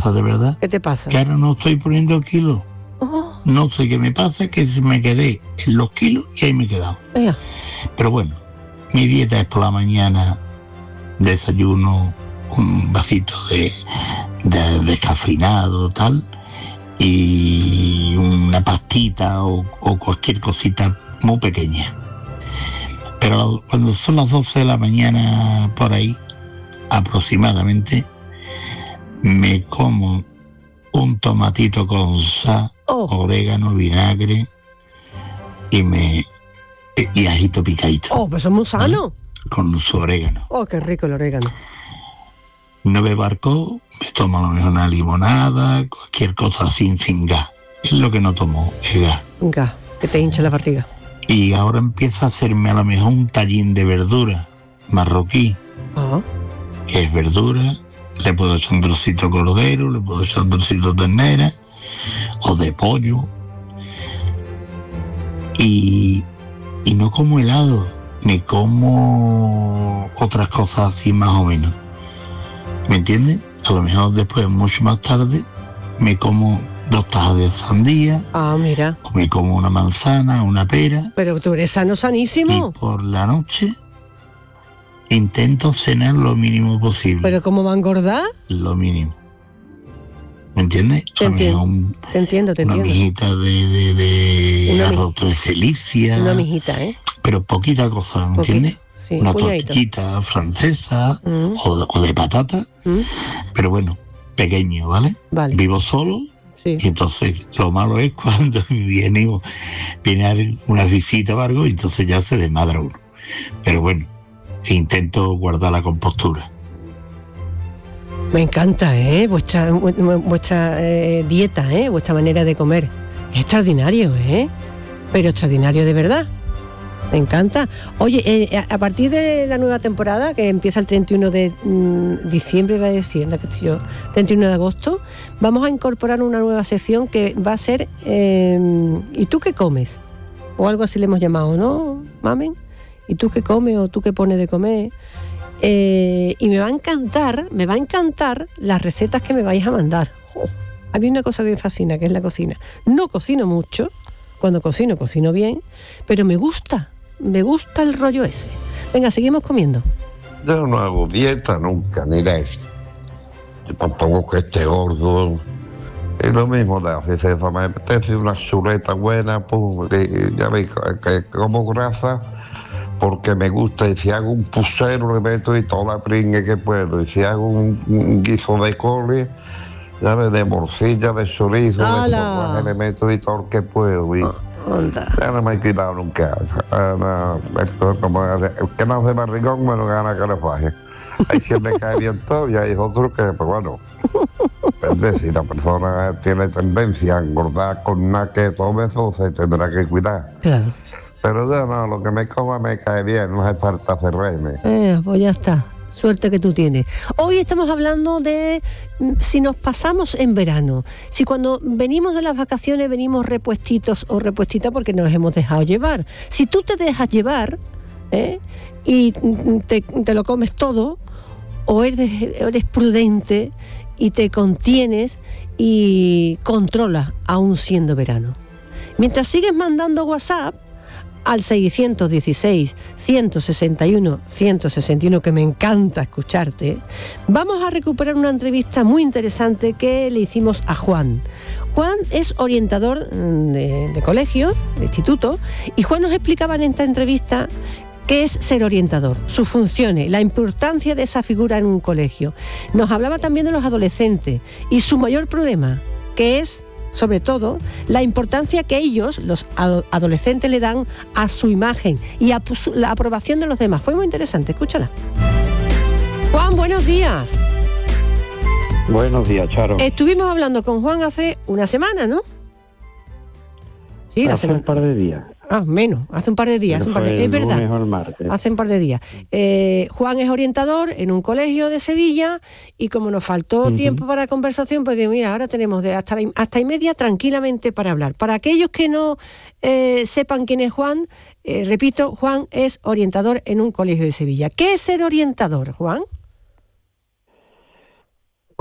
pasa de verdad? ¿Qué te pasa? Que ahora no estoy poniendo kilos. Oh, No sé qué me pasa, que me quedé en los kilos y ahí me he quedado. vea. Pero bueno, mi dieta es por la mañana desayuno, un vasito de descafeinado, tal, y una pastita o cualquier cosita muy pequeña. Pero cuando son las 12 de la mañana, por ahí, aproximadamente, me como un tomatito con sal, orégano, vinagre y ajito picadito. Oh, pues son muy sanos. Con su orégano. Oh, qué rico el orégano. No bebo alcohol, me tomo a lo mejor una limonada, cualquier cosa sin gas. Es lo que no tomo, es gas. Gas, que te hincha la barriga. Y ahora empieza a hacerme a lo mejor un tallín de verdura marroquí, que es verdura, le puedo echar un trocito de cordero, le puedo echar un trocito de ternera o de pollo. Y no como helado, ni como otras cosas así más o menos. ¿Me entiendes? A lo mejor después, mucho más tarde, me como 2 tajas de sandía. Ah, mira. O me como una manzana, una pera. Pero tú eres sanísimo. Y por la noche intento cenar lo mínimo posible. ¿Pero cómo va a engordar? Lo mínimo. ¿Me entiendes? Te entiendo. Una mijita de arroz de celicia. Una mijita, ¿eh? Pero poquita cosa, ¿me entiendes? Sí, una tortillita francesa o de patata, pero bueno, pequeño, ¿vale? Vivo solo, y entonces lo malo es cuando viene una visita o algo, y entonces ya se desmadra uno. Pero bueno, intento guardar la compostura. Me encanta, vuestra dieta, vuestra manera de comer. Es extraordinario, pero extraordinario de verdad. Me encanta. Oye, a partir de la nueva temporada, que empieza el 31 de diciembre, iba a decir, 31 de agosto, vamos a incorporar una nueva sección que va a ser ¿y tú qué comes? O algo así le hemos llamado, ¿no, mamen? ¿Y tú qué comes o tú qué pones de comer? Y me va a encantar las recetas que me vais a mandar. A mí una cosa que me fascina, que es la cocina. No cocino mucho, cuando cocino bien, pero me gusta el rollo ese. Venga, seguimos comiendo. Yo no hago dieta nunca, ni la esto. Yo tampoco que esté gordo. Es lo mismo de hacer eso. Me apetece una chuleta buena, pues, ya veis, que como grasa, porque me gusta. Y si hago un pusero, le meto y toda la pringue que puedo. Y si hago un guiso de cole, ya ves, de morcilla, de chorizo, le meto y todo lo que puedo. Y ya no me he quitado nunca. Como el que no hace barrigón, me lo gana que le faje. Hay quien le cae bien todo y hay otros que, pues bueno, depende. Si la persona tiene tendencia a engordar con nada que tome, eso se tendrá que cuidar. Claro. Pero ya no, lo que me coma me cae bien, no hace falta cerrarme. Pues ya está. Suerte que tú tienes. Hoy estamos hablando de si nos pasamos en verano, si cuando venimos de las vacaciones venimos repuestitos o repuestitas porque nos hemos dejado llevar. Si tú te dejas llevar y te lo comes todo, o eres prudente y te contienes y controlas aún siendo verano. Mientras sigues mandando WhatsApp al 616-161-161, que me encanta escucharte, vamos a recuperar una entrevista muy interesante que le hicimos a Juan. Juan es orientador de colegio, de instituto, y Juan nos explicaba en esta entrevista qué es ser orientador, sus funciones, la importancia de esa figura en un colegio. Nos hablaba también de los adolescentes y su mayor problema, que es, sobre todo, la importancia que ellos, los adolescentes, le dan a su imagen y a la aprobación de los demás. Fue muy interesante, escúchala. Juan, buenos días. Buenos días, Charo. Estuvimos hablando con Juan hace una semana, ¿no? Sí, hace un par de días. Menos, hace un par de días. Es verdad. Hace un par de días. Juan es orientador en un colegio de Sevilla y como nos faltó tiempo para conversación, pues digo, mira, ahora tenemos de hasta y media tranquilamente para hablar. Para aquellos que no sepan quién es Juan, repito, Juan es orientador en un colegio de Sevilla. ¿Qué es ser orientador, Juan?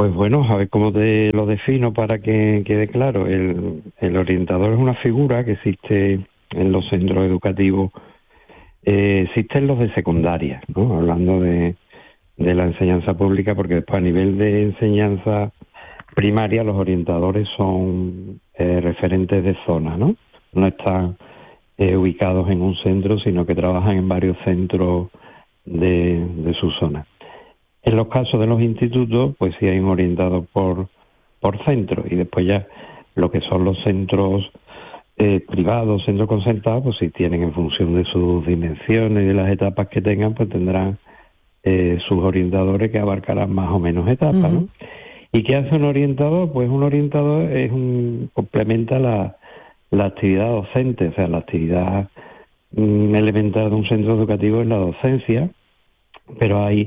Pues bueno, a ver cómo te lo defino para que quede claro. El orientador es una figura que existe en los centros educativos, existen los de secundaria, ¿no? Hablando de la enseñanza pública, porque después a nivel de enseñanza primaria los orientadores son referentes de zona, ¿no? No están ubicados en un centro, sino que trabajan en varios centros de su zona. En los casos de los institutos, pues sí hay un orientador por centro, y después ya lo que son los centros privados, centros concertados, pues si tienen en función de sus dimensiones y de las etapas que tengan, pues tendrán sus orientadores que abarcarán más o menos etapas, ¿no? ¿Y qué hace un orientador? Pues un orientador complementa la actividad docente, o sea, la actividad elemental de un centro educativo es la docencia, pero hay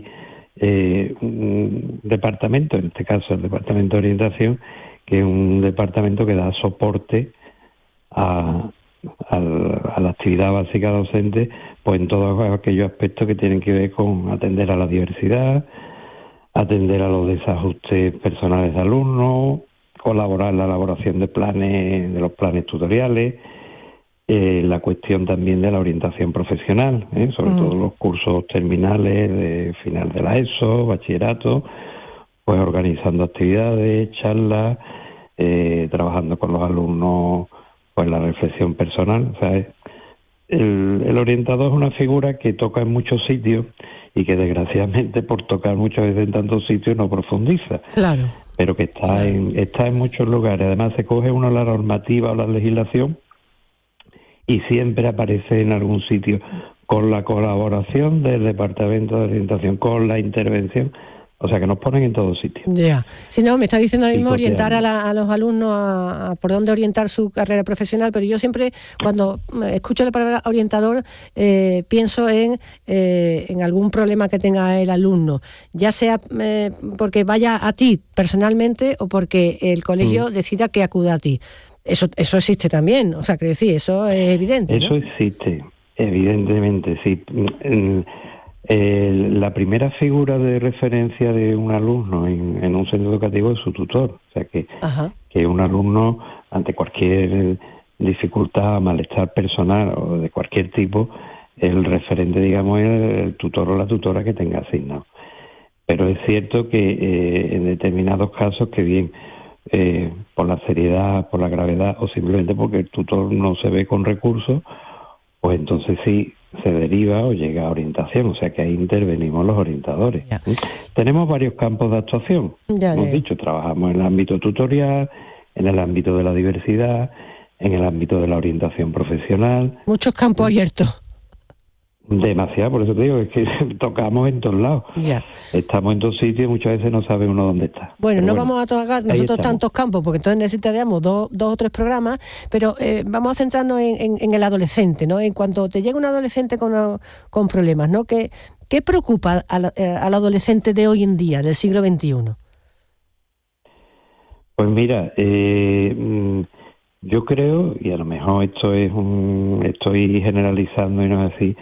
un departamento, en este caso el departamento de orientación, que es un departamento que da soporte a la actividad básica docente, pues en todos aquellos aspectos que tienen que ver con atender a la diversidad, atender a los desajustes personales de alumnos, colaborar en la elaboración de los planes tutoriales, la cuestión también de la orientación profesional, sobre todo los cursos terminales de final de la ESO, bachillerato, pues organizando actividades, charlas, trabajando con los alumnos, pues la reflexión personal. O sea, el orientador es una figura que toca en muchos sitios y que desgraciadamente por tocar muchas veces en tantos sitios no profundiza. Claro. Pero que está en muchos lugares. Además se coge uno la normativa o la legislación y siempre aparece en algún sitio con la colaboración del Departamento de Orientación, con la intervención. O sea, que nos ponen en todos sitios. Ya. Si no, me está diciendo ahora mismo orientar a los alumnos a por dónde orientar su carrera profesional, pero yo siempre, cuando escucho la palabra orientador, pienso en algún problema que tenga el alumno, ya sea porque vaya a ti personalmente o porque el colegio decida que acuda a ti. Eso existe también, o sea, que decir, eso es evidente, ¿no? Eso existe, evidentemente, sí. La primera figura de referencia de un alumno en un centro educativo es su tutor. O sea, que un alumno, ante cualquier dificultad, malestar personal o de cualquier tipo, el referente, digamos, es el tutor o la tutora que tenga asignado. Pero es cierto que en determinados casos, que bien por la seriedad, por la gravedad o simplemente porque el tutor no se ve con recursos, pues entonces sí se deriva o llega a orientación, o sea que ahí intervenimos los orientadores. Tenemos varios campos de actuación. Hemos dicho, trabajamos en el ámbito tutorial, en el ámbito de la diversidad, en el ámbito de la orientación profesional. Muchos campos abiertos. Demasiado, por eso te digo, es que tocamos en todos lados. Estamos en todos sitios y muchas veces no sabe uno dónde está. Bueno, no vamos a tocar nosotros tantos campos, porque entonces necesitaríamos dos o tres programas, pero vamos a centrarnos en el adolescente, ¿no? En cuanto te llega un adolescente con problemas, ¿no? ¿Qué preocupa al adolescente de hoy en día, del siglo XXI? Pues mira, yo creo, y a lo mejor estoy generalizando y no es así,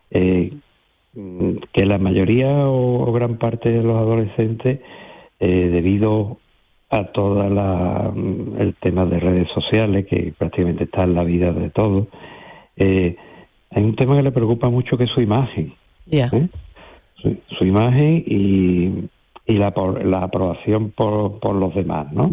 que la mayoría o gran parte de los adolescentes, debido a todo el tema de redes sociales, que prácticamente está en la vida de todos, hay un tema que le preocupa mucho, que es su imagen. Su imagen y la aprobación por los demás, ¿no?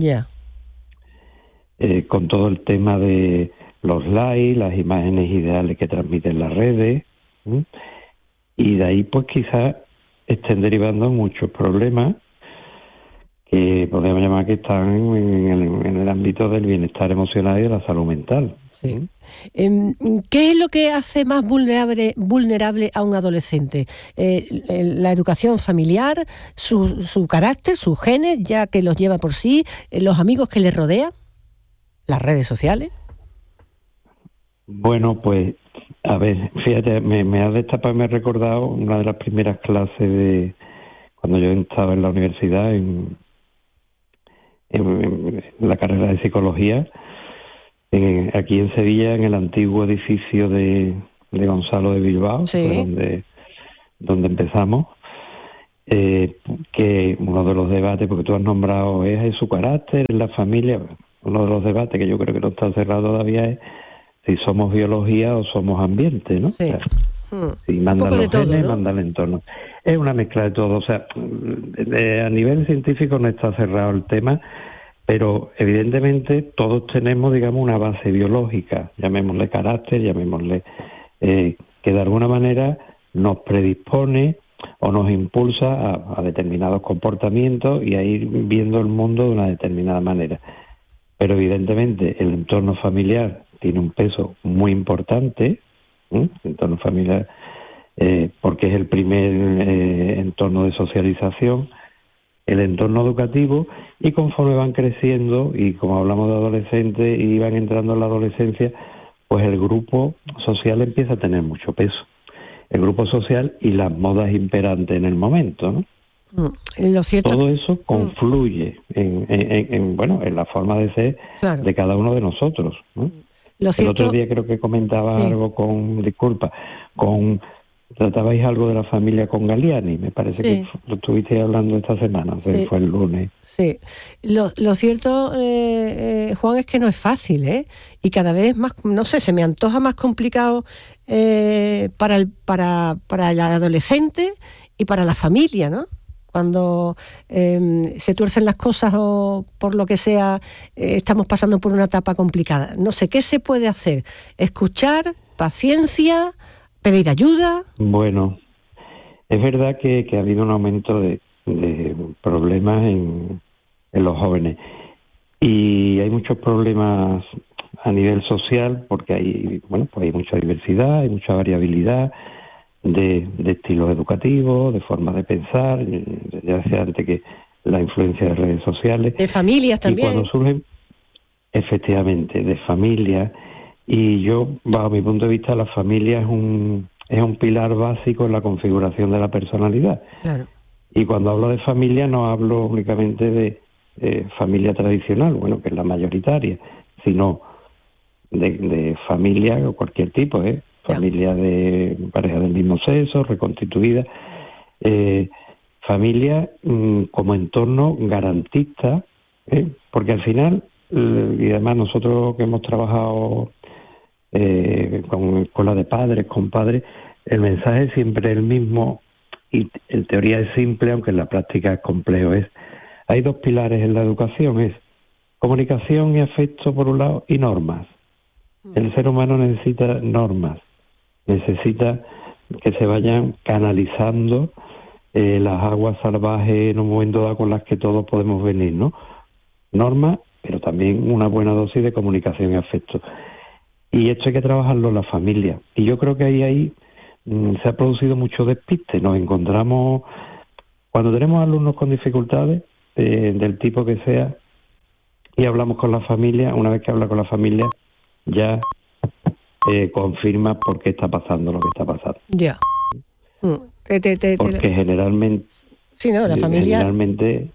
Con todo el tema de los likes, las imágenes ideales que transmiten las redes, y de ahí pues quizás estén derivando muchos problemas que podríamos llamar que están en el ámbito del bienestar emocional y de la salud mental. Sí. ¿Qué es lo que hace más vulnerable a un adolescente? La educación familiar, su carácter, sus genes, ya que los lleva por sí, los amigos que le rodean, las redes sociales. Bueno, pues, a ver, fíjate, me has destapado y me he recordado una de las primeras clases de cuando yo estaba en la universidad, en la carrera de psicología, aquí en Sevilla, en el antiguo edificio de Gonzalo de Bilbao, fue donde empezamos. que uno de los debates, porque tú has nombrado, es su carácter en la familia. Uno de los debates que yo creo que no está cerrado todavía es si somos biología o somos ambiente, ¿no? Sí. O sea, si mandan Un poco de los todo, genes, ¿no? manda el entorno. Es una mezcla de todo. O sea, a nivel científico no está cerrado el tema, pero evidentemente todos tenemos, digamos, una base biológica, llamémosle carácter, llamémosle que de alguna manera nos predispone o nos impulsa a determinados comportamientos y a ir viendo el mundo de una determinada manera. Pero evidentemente el entorno familiar tiene un peso muy importante, el entorno familiar, porque es el primer entorno de socialización, el entorno educativo, y conforme van creciendo, y como hablamos de adolescentes y van entrando en la adolescencia, pues el grupo social empieza a tener mucho peso. El grupo social y las modas imperantes en el momento, ¿no? Lo cierto, todo eso confluye en la forma de ser, claro, de cada uno de nosotros, ¿no? lo El cierto, otro día creo que comentaba algo tratabais algo de la familia con Galliani, me parece que lo estuvisteis hablando esta semana, fue el lunes. Sí, lo cierto, Juan, es que no es fácil, ¿eh? Y cada vez más, no sé, se me antoja más complicado para el adolescente y para la familia, ¿no? Cuando se tuercen las cosas o por lo que sea, estamos pasando por una etapa complicada. No sé, ¿qué se puede hacer? Escuchar, paciencia, pedir ayuda. Bueno, es verdad que ha habido un aumento de problemas en los jóvenes, y hay muchos problemas a nivel social porque hay mucha diversidad, hay mucha variabilidad de estilos educativos, de formas de pensar. Ya decía antes que la influencia de redes sociales, de familias también, y cuando surgen, efectivamente, de familias. Y yo, bajo mi punto de vista, la familia es un pilar básico en la configuración de la personalidad. Claro. Y cuando hablo de familia no hablo únicamente de familia tradicional, bueno, que es la mayoritaria, sino de familia de cualquier tipo, familia de pareja del mismo sexo, reconstituida, familia como entorno garantista, porque al final, y además nosotros que hemos trabajado con escuela de padres, con padres, el mensaje es siempre el mismo, y en teoría es simple, aunque en la práctica es complejo. Hay dos pilares en la educación, es comunicación y afecto por un lado, y normas. El ser humano necesita normas, necesita que se vayan canalizando las aguas salvajes en un momento dado con las que todos podemos venir, ¿no? Normas, pero también una buena dosis de comunicación y afecto. Y esto hay que trabajarlo en la familia. Y yo creo que ahí se ha producido mucho despiste. Nos encontramos, cuando tenemos alumnos con dificultades, del tipo que sea, y hablamos con la familia, una vez que habla con la familia, ya confirma por qué está pasando lo que está pasando. Ya. Porque generalmente... Sí, no, la familia... Generalmente,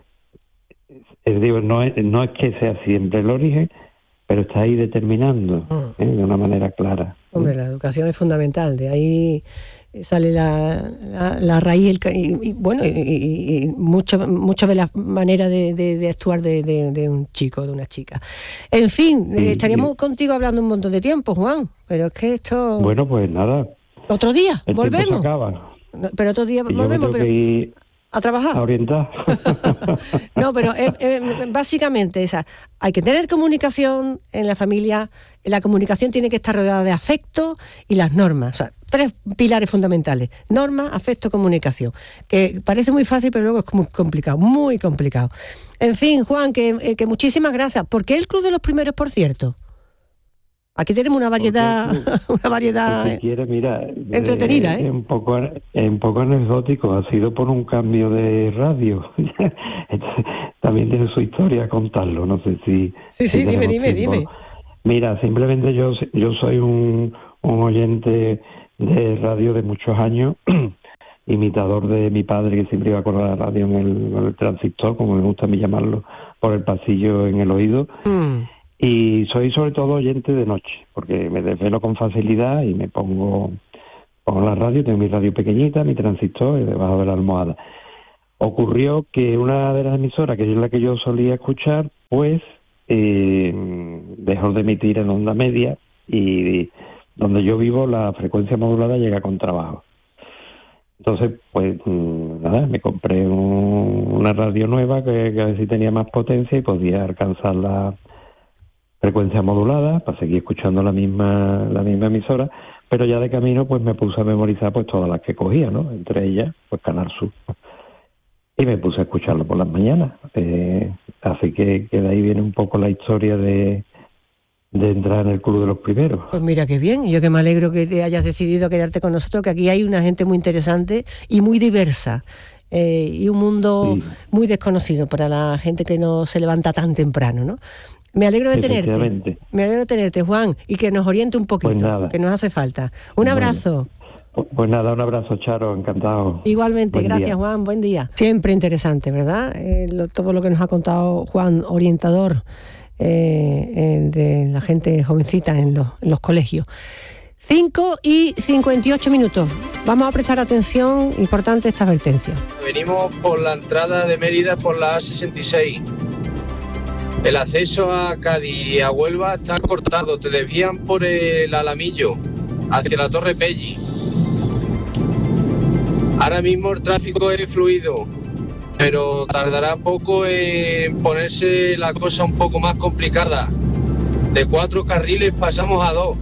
no es que sea siempre el origen, pero está ahí determinando de una manera clara. Hombre, la educación es fundamental, de ahí sale la raíz y mucho de la manera de actuar de un chico, de una chica. En fin, estaríamos contigo hablando un montón de tiempo, Juan, pero es que esto... Bueno, pues nada. Otro día, el volvemos. Se acaba. Pero otro día volvemos, pero... a trabajar. A orientar. No, pero básicamente hay que tener comunicación en la familia. La comunicación tiene que estar rodeada de afecto y las normas. O sea, 3 pilares fundamentales: norma, afecto, comunicación. Que parece muy fácil, pero luego es muy complicado, muy complicado. En fin, Juan, que muchísimas gracias. ¿Por qué el Club de los Primeros, por cierto? Aquí tenemos una variedad, si quiere, mira, entretenida, es un poco anecdótico. Ha sido por un cambio de radio. También tiene su historia contarlo. No sé si... Sí, dime. Mira, simplemente yo soy un oyente de radio de muchos años, imitador de mi padre, que siempre iba con la radio en el transistor, como me gusta a mí llamarlo, por el pasillo en el oído. Y soy sobre todo oyente de noche, porque me desvelo con facilidad y me pongo la radio, tengo mi radio pequeñita, mi transistor debajo de la almohada. ocurrió que una de las emisoras, que es la que yo solía escuchar, pues dejó de emitir en onda media, y donde yo vivo la frecuencia modulada llega con trabajo. Entonces, pues nada, me compré una radio nueva que a ver si tenía más potencia y podía alcanzar la frecuencia modulada para seguir escuchando la misma emisora, pero ya de camino pues me puse a memorizar pues todas las que cogía, ¿no? Entre ellas, pues Canal Sur. Y me puse a escucharlo por las mañanas. Así que de ahí viene un poco la historia de entrar en el Club de los Primeros. Pues mira qué bien, yo que me alegro que te hayas decidido quedarte con nosotros, que aquí hay una gente muy interesante y muy diversa, y un mundo muy desconocido para la gente que no se levanta tan temprano, ¿no? Me alegro de tenerte, Juan, y que nos oriente un poquito, pues que nos hace falta. Un abrazo. Pues nada, un abrazo, Charo, encantado. Igualmente, gracias, día. Juan, buen día. Siempre interesante, ¿verdad? Todo lo que nos ha contado Juan, orientador de la gente jovencita en los colegios. 5:58. Vamos a prestar atención, importante esta advertencia. Venimos por la entrada de Mérida por la A66. El acceso a Cádiz y a Huelva está cortado, te desvían por el Alamillo hacia la Torre Pelli. Ahora mismo el tráfico es fluido, pero tardará poco en ponerse la cosa un poco más complicada. De 4 carriles pasamos a 2.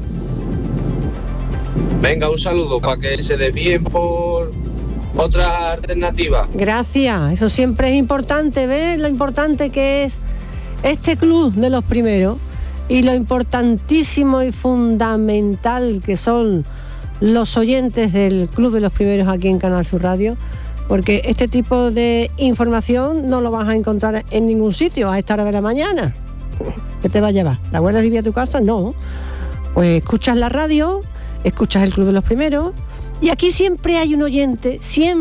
Venga, un saludo para que se desvíen por otras alternativas. Gracias, eso siempre es importante, ¿ves? Lo importante que es este Club de los Primeros y lo importantísimo y fundamental que son los oyentes del Club de los Primeros aquí en Canal Sur Radio, porque este tipo de información no lo vas a encontrar en ningún sitio a esta hora de la mañana. ¿Qué te va a llevar? ¿La guardas de vivir a tu casa? No. Pues escuchas la radio, escuchas el Club de los Primeros, y aquí siempre hay un oyente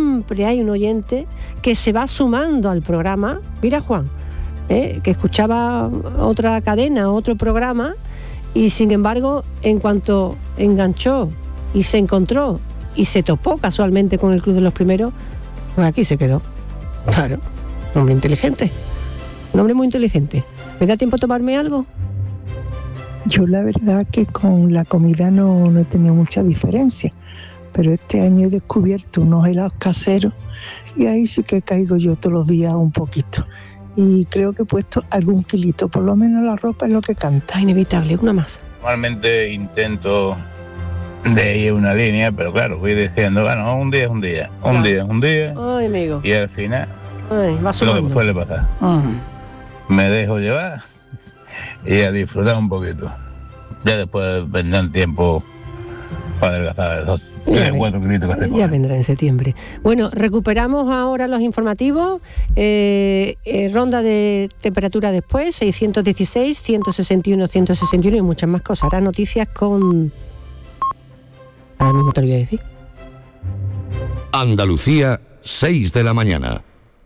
que se va sumando al programa. Mira, Juan, que escuchaba otra cadena, otro programa, y sin embargo, en cuanto enganchó y se encontró y se topó casualmente con el Club de los Primeros, pues aquí se quedó. Claro, un hombre inteligente, un hombre muy inteligente. ¿Me da tiempo a tomarme algo? Yo la verdad que con la comida no he tenido mucha diferencia, pero este año he descubierto unos helados caseros y ahí sí que caigo yo todos los días un poquito. Y creo que he puesto algún kilito, por lo menos la ropa es lo que canta. Inevitable, una más. Normalmente intento de ir una línea, pero claro, voy diciendo, bueno, un día es un día, un día es un día. Ay, amigo. Y al final, va sumando. lo que suele pasar. Me dejo llevar y a disfrutar un poquito. Ya después vendrán tiempo para adelgazar esos 3-4 kilitos que hacemos. Ya vendrá en septiembre. Bueno, recuperamos ahora los informativos. Ronda de temperatura después, 616, 161, 161 y muchas más cosas. Ahora noticias con... Ahora mismo te lo voy a decir. Andalucía, 6 de la mañana.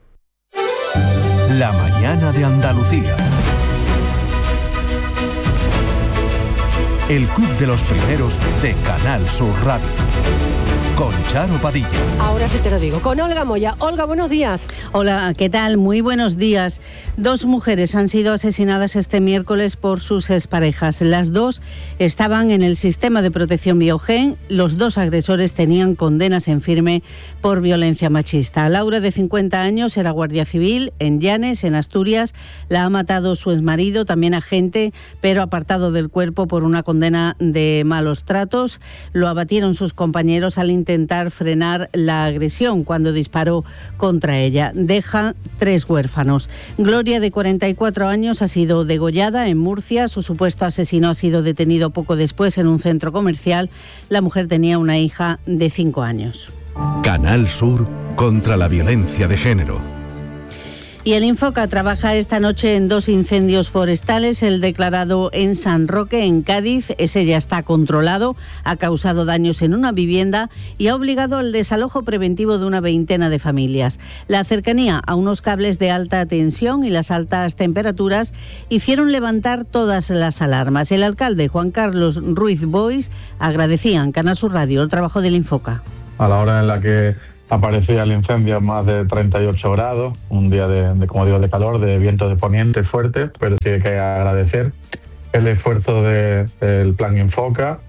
La mañana de Andalucía. El Club de los Primeros de Canal Sur Radio. Con Charo Padilla. Ahora sí te lo digo, con Olga Moya. Olga, buenos días. Hola, ¿qué tal? Muy buenos días. 2 mujeres han sido asesinadas este miércoles por sus exparejas. Las 2 estaban en el sistema de protección Biogen. Los 2 agresores tenían condenas en firme por violencia machista. Laura, de 50 años, era guardia civil en Llanes, en Asturias. La ha matado su exmarido, también agente, pero apartado del cuerpo por una condena de malos tratos. Lo abatieron sus compañeros al intentar frenar la agresión cuando disparó contra ella. Deja 3 huérfanos. Gloria, de 44 años, ha sido degollada en Murcia. Su supuesto asesino ha sido detenido poco después en un centro comercial. La mujer tenía una hija de 5 años. Canal Sur contra la violencia de género. Y el Infoca trabaja esta noche en 2 incendios forestales. El declarado en San Roque, en Cádiz, ese ya está controlado, ha causado daños en una vivienda y ha obligado al desalojo preventivo de una veintena de familias. La cercanía a unos cables de alta tensión y las altas temperaturas hicieron levantar todas las alarmas. El alcalde Juan Carlos Ruiz Boix agradecía en Canal Sur Radio el trabajo del Infoca. A la hora en la que aparecía el incendio a más de 38 grados, un día como digo, de calor, de viento de poniente fuerte, pero sí hay que agradecer el esfuerzo del Plan Infoca.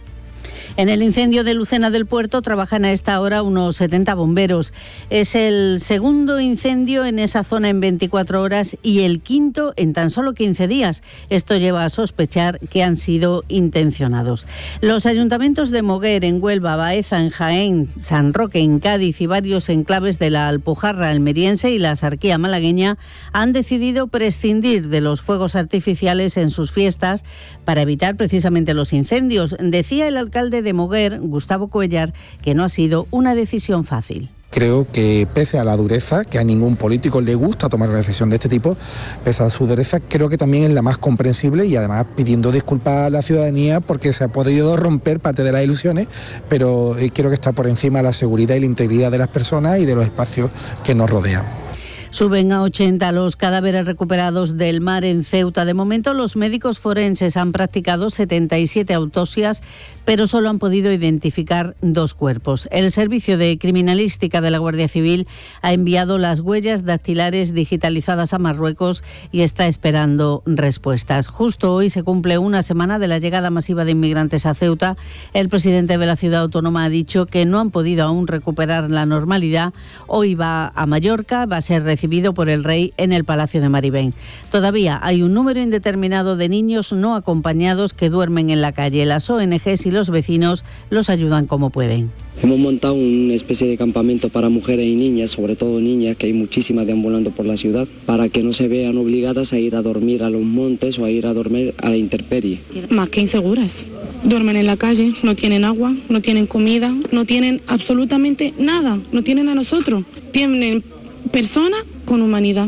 En el incendio de Lucena del Puerto trabajan a esta hora unos 70 bomberos. Es el segundo incendio en esa zona en 24 horas y el quinto en tan solo 15 días. Esto lleva a sospechar que han sido intencionados. Los ayuntamientos de Moguer, en Huelva, Baeza, en Jaén, San Roque, en Cádiz y varios enclaves de la Alpujarra almeriense y la Sarquía malagueña han decidido prescindir de los fuegos artificiales en sus fiestas para evitar precisamente los incendios. Decía el alcalde de Moguer, Gustavo Cuellar, que no ha sido una decisión fácil. Creo que pese a la dureza, que a ningún político le gusta tomar una decisión de este tipo, pese a su dureza, creo que también es la más comprensible y además pidiendo disculpas a la ciudadanía porque se ha podido romper parte de las ilusiones, pero creo que está por encima la seguridad y la integridad de las personas y de los espacios que nos rodean. Suben a 80 los cadáveres recuperados del mar en Ceuta. De momento, los médicos forenses han practicado 77 autopsias, pero solo han podido identificar 2 cuerpos. El Servicio de Criminalística de la Guardia Civil ha enviado las huellas dactilares digitalizadas a Marruecos y está esperando respuestas. Justo hoy se cumple una semana de la llegada masiva de inmigrantes a Ceuta. El presidente de la ciudad autónoma ha dicho que no han podido aún recuperar la normalidad. Hoy va a Mallorca, va a ser recibido por el rey en el Palacio de Maribén. Todavía hay un número indeterminado de niños no acompañados que duermen en la calle. Las ONGs y los vecinos los ayudan como pueden. Hemos montado una especie de campamento para mujeres y niñas, sobre todo niñas, que hay muchísimas deambulando por la ciudad, para que no se vean obligadas a ir a dormir a los montes o a ir a dormir a la intemperie. Más que inseguras. Duermen en la calle, no tienen agua, no tienen comida, no tienen absolutamente nada, no tienen a nosotros. Tienen personas con humanidad.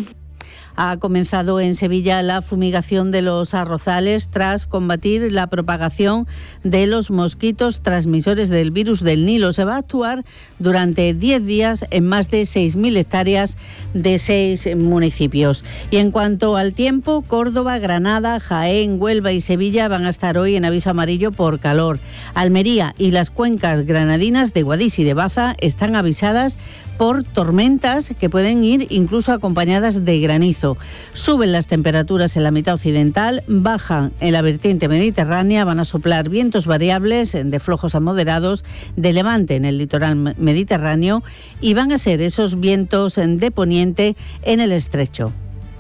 Ha comenzado en Sevilla la fumigación de los arrozales tras combatir la propagación de los mosquitos transmisores del virus del Nilo. Se va a actuar durante 10 días en más de 6.000 hectáreas de 6 municipios. Y en cuanto al tiempo, Córdoba, Granada, Jaén, Huelva y Sevilla van a estar hoy en aviso amarillo por calor. Almería y las cuencas granadinas de Guadix y de Baza están avisadas por tormentas que pueden ir incluso acompañadas de granizo. Suben las temperaturas en la mitad occidental, bajan en la vertiente mediterránea, van a soplar vientos variables de flojos a moderados de levante en el litoral mediterráneo y van a ser esos vientos de poniente en el estrecho.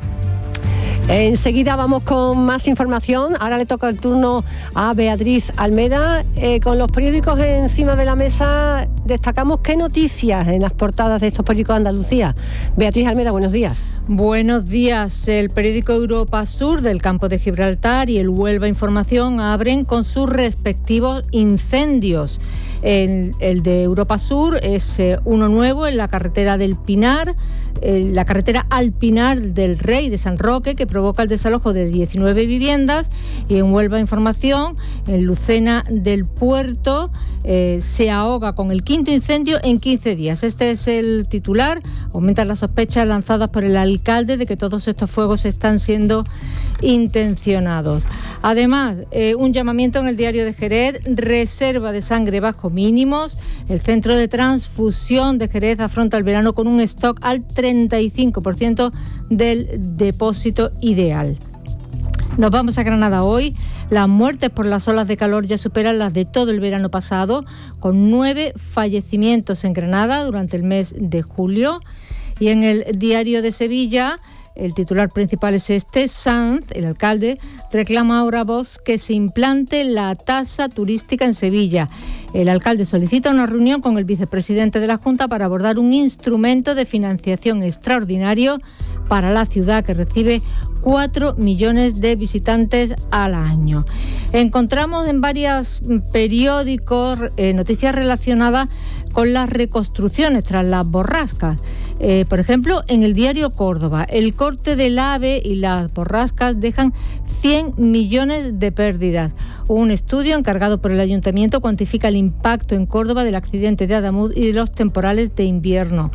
Enseguida vamos con más información. Ahora le toca el turno a Beatriz Almeda. Con los periódicos encima de la mesa, destacamos qué noticias en las portadas de estos periódicos de Andalucía. Beatriz Almeda, buenos días. Buenos días. El periódico Europa Sur del Campo de Gibraltar y el Huelva Información abren con sus respectivos incendios. El de Europa Sur es uno nuevo en la carretera del Pinar, la carretera al Pinar del Rey de San Roque, que provoca el desalojo de 19 viviendas. Y en Huelva Información, en Lucena del Puerto, se ahoga con el quinto incendio en 15 días. Este es el titular. Aumentan las sospechas lanzadas por el alcalde de que todos estos fuegos están siendo intencionados. Además, un llamamiento en el diario de Jerez: reserva de sangre bajo mínimos. El centro de transfusión de Jerez afronta el verano con un stock al 35% del depósito ideal. Nos vamos a Granada hoy. Las muertes por las olas de calor ya superan las de todo el verano pasado, con 9 fallecimientos en Granada durante el mes de julio. Y en el diario de Sevilla, el titular principal es este: Sanz, el alcalde, reclama ahora voz que se implante la tasa turística en Sevilla. El alcalde solicita una reunión con el vicepresidente de la Junta para abordar un instrumento de financiación extraordinario para la ciudad, que recibe 4 millones de visitantes al año. Encontramos en varios periódicos noticias relacionadas con las reconstrucciones tras las borrascas. Por ejemplo, en el diario Córdoba, el corte del AVE y las borrascas dejan 100 millones de pérdidas. Un estudio encargado por el ayuntamiento cuantifica el impacto en Córdoba del accidente de Adamuz y de los temporales de invierno.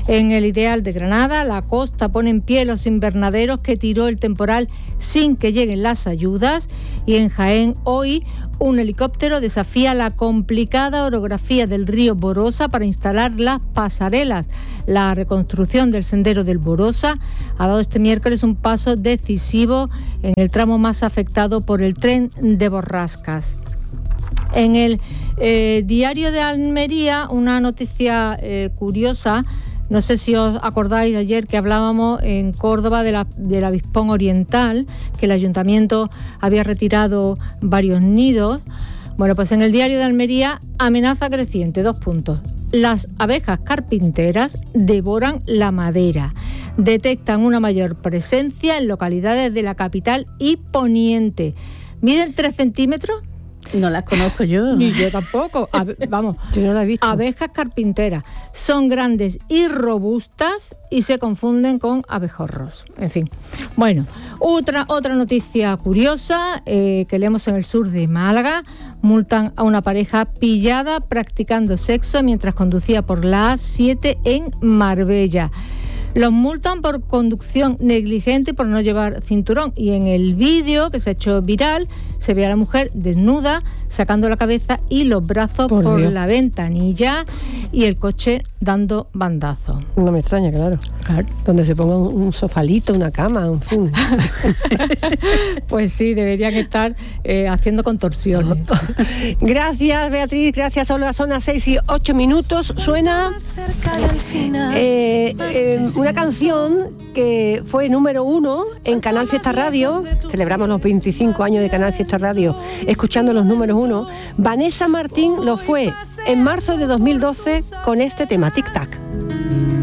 En el Ideal de Granada, la costa pone en pie los invernaderos que tiró el temporal sin que lleguen las ayudas. Y en Jaén, hoy, un helicóptero desafía la complicada orografía del río Borosa para instalar las pasarelas. La reconstrucción del sendero del Borosa ha dado este miércoles un paso decisivo en el tramo más afectado por el tren de borrascas. En el Diario de Almería, una noticia curiosa. No sé si os acordáis de ayer que hablábamos en Córdoba del avispón oriental, que el ayuntamiento había retirado varios nidos. Bueno, pues en el Diario de Almería, amenaza creciente, 2 puntos. Las abejas carpinteras devoran la madera. Detectan una mayor presencia en localidades de la capital y poniente. Miden 3 centímetros. No las conozco yo. Ni yo tampoco. Vamos, yo no las he visto. Abejas carpinteras. Son grandes y robustas y se confunden con abejorros. En fin. Bueno, otra noticia curiosa que leemos en el sur de Málaga. Multan a una pareja pillada practicando sexo mientras conducía por la A7 en Marbella. Los multan por conducción negligente y por no llevar cinturón. Y en el vídeo que se ha hecho viral se ve a la mujer desnuda, sacando la cabeza y los brazos por la ventanilla y el coche dando bandazo. No me extraña, claro. Donde se ponga un sofalito, una cama, en fin. Pues sí, deberían estar haciendo contorsiones. Gracias, Beatriz. Gracias, Olga. Son las 6:08. Suena una canción que fue número 1 en Canal Fiesta Radio. Celebramos los 25 años de Canal Fiesta Radio escuchando los números 1. Vanessa Martín lo fue en marzo de 2012 con este tema, Tic Tac.